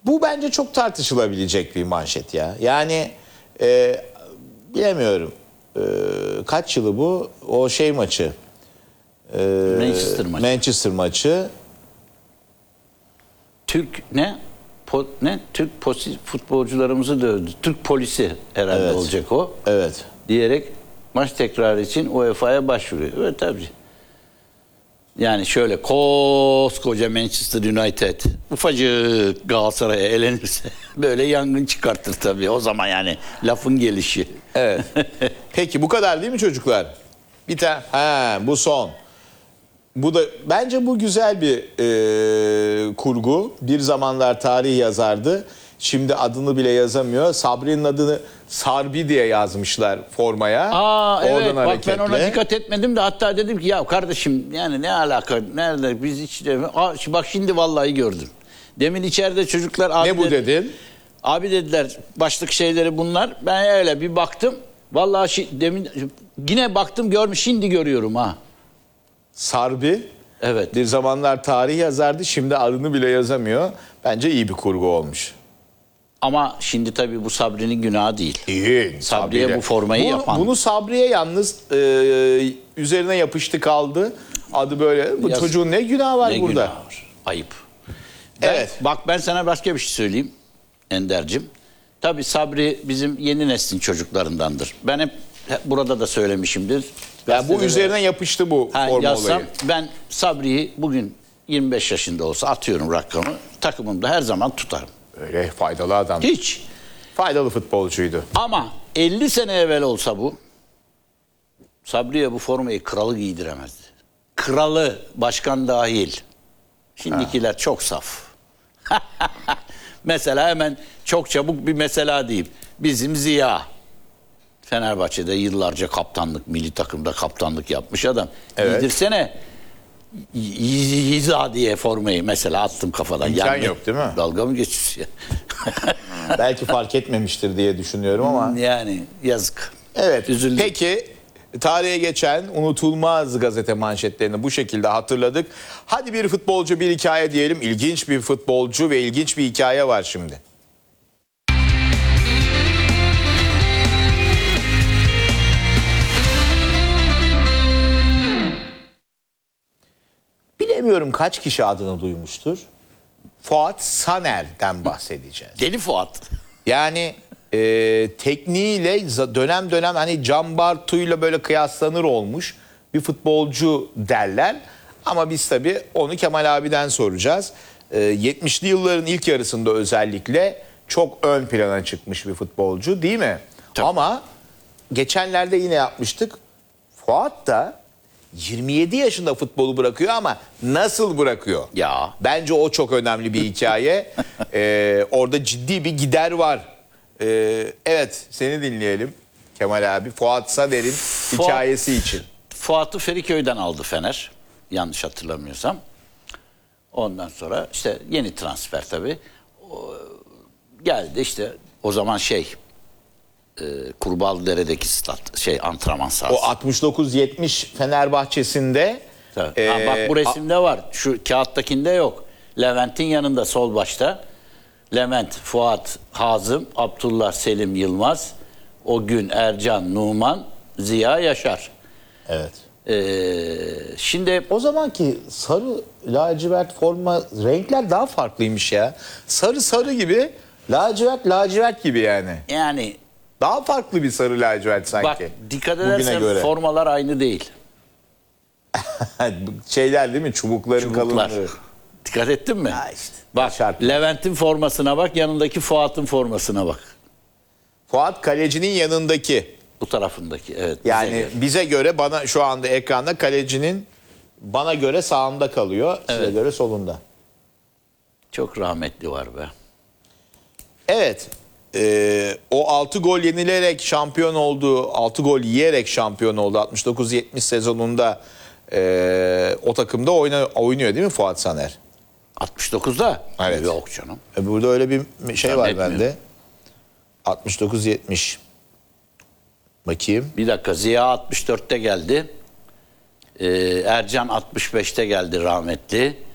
Bu bence çok tartışılabilecek bir manşet ya. Yani bilemiyorum. Kaç yılı bu? O şey maçı. Manchester maçı. Manchester maçı. Türk futbolcularımızı dövdü. Türk polisi herhalde Evet. olacak o. Evet. Diyerek maç tekrarı için UEFA'ya başvuruyor. Evet tabii. Yani şöyle koskoca Manchester United ufacık Galatasaray'a elenirse böyle yangın çıkartır tabii. O zaman yani lafın gelişi. Evet. Peki bu kadar değil mi çocuklar? Bir tane. Bu son. Bu da bence bu güzel bir kurgu. Bir zamanlar tarih yazardı. Şimdi adını bile yazamıyor. Sabri'nin adını Sarbi diye yazmışlar formaya. Evet bak hareketle. ben ona dikkat etmedim de hatta dedim ki ya kardeşim yani ne alaka nerede biz hiç bak şimdi vallahi gördüm. Demin içeride çocuklar abi Ne bu dedin? Abi dediler başlık şeyleri bunlar. Ben öyle bir baktım. Vallahi demin yine baktım şimdi görüyorum ha. Sarbi. Evet. Bir zamanlar tarih yazardı. Şimdi adını bile yazamıyor. Bence iyi bir kurgu olmuş. Ama şimdi tabii bu Sabri'nin günahı değil. İyi. Sabri'ye bu formayı yapan. Bunu Sabri'ye yalnız üzerine yapıştı kaldı. Adı böyle. Bu çocuğun ne günahı var burada? Günahı var. Ayıp. Evet. Bak ben sana başka bir şey söyleyeyim Ender'cim. Tabii Sabri bizim yeni neslin çocuklarındandır. Ben hep burada da söylemişimdir. Yani bu üzerine yapıştı bu forma yazsam, olayı. ben Sabri'yi bugün 25 yaşında olsa atıyorum rakamı. Takımımda her zaman tutarım. Öyle faydalı adam. Hiç. Faydalı futbolcuydu. Ama 50 sene evvel olsa bu Sabri'ye bu formayı kralı giydiremezdi. Kralı, başkan dahil. Şimdikiler çok saf. Mesela hemen çok çabuk bir mesela diyeyim. Bizim Ziya. Fenerbahçe'de yıllarca kaptanlık, milli takımda kaptanlık yapmış adam. Evet. Giydirsene Yiza diye formayı mesela attım kafadan. İmkan yok değil mi? Dalga mı geçiyorsun ya? Belki fark etmemiştir diye düşünüyorum ama. Yani yazık. Evet. Üzüldüm. Peki tarihe geçen unutulmaz gazete manşetlerini bu şekilde hatırladık. Hadi bir futbolcu bir hikaye diyelim. İlginç bir futbolcu ve ilginç bir hikaye var şimdi. Bilemiyorum kaç kişi adını duymuştur. Fuat Saner'den bahsedeceğiz. Deli Fuat. Yani tekniğiyle dönem dönem hani Can Bartu'yla böyle kıyaslanır olmuş bir futbolcu derler. Ama biz tabii onu Kemal abiden soracağız. 70'li yılların ilk yarısında özellikle çok ön plana çıkmış bir futbolcu değil mi? Tabii. Ama geçenlerde yine yapmıştık. Fuat da 27 yaşında futbolu bırakıyor ama nasıl bırakıyor? Ya. Bence o çok önemli bir hikaye. Orada ciddi bir gider var. Evet seni dinleyelim Kemal abi. Fuat Saner'in hikayesi için. Fuat'ı Feriköy'den aldı Fener. Yanlış hatırlamıyorsam. Ondan sonra işte yeni transfer tabii. Geldi işte o zaman Kurbağalıdere'deki antrenman sahası. O 69-70 Fenerbahçe'sinde. Bak bu resimde var. Şu kağıttakinde yok. Levent'in yanında sol başta. Levent, Fuat, Hazım, Abdullah, Selim, Yılmaz, o gün Ercan, Numan, Ziya, Yaşar. Evet. Şimdi O zamanki sarı lacivert forma renkler daha farklıymış ya. Sarı sarı gibi, lacivert lacivert gibi yani. yani Daha farklı bir sarı lacivert sanki. bak dikkat bugüne edersen göre. formalar aynı değil. Şeyler değil mi? Çubukların Çubuklar. kalınlığı. Dikkat ettin mi? Ha işte, bak şartlar. Levent'in formasına bak, yanındaki Fuat'ın formasına bak. Fuat kalecinin yanındaki. Bu tarafındaki evet. Yani bize göre bana şu anda ekranda kalecinin bana göre sağında kalıyor. Size Evet. göre solunda. Çok rahmetli var be. Evet. O 6 gol yenilerek şampiyon oldu. 6 gol yiyerek şampiyon oldu. 69-70 sezonunda o takımda oynuyor değil mi Fuat Saner? 69'da? Evet. Yok canım. Burada öyle bir şey var Zannetmiyorum. bende. 69-70. Bakayım. Bir dakika, Ziya 64'te geldi. Ercan 65'te geldi rahmetli.